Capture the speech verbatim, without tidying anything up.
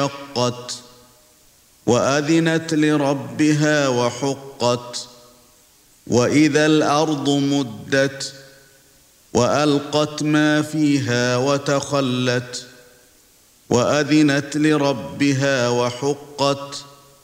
وانشقت وأذنت لربها وحقت وإذا الأرض مدت وألقت ما فيها وتخلت وأذنت لربها وحقت